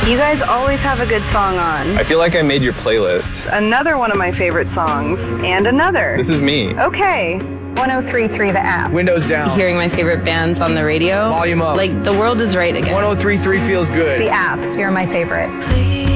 You guys always have a good song on. I feel like I made your playlist. Another one of my favorite songs. And another. This is me. Okay. 103.3 the app. Windows down. Hearing my favorite bands on the radio. Volume up. Like, the world is right again. 103.3 feels good. The app. You're my favorite. Please.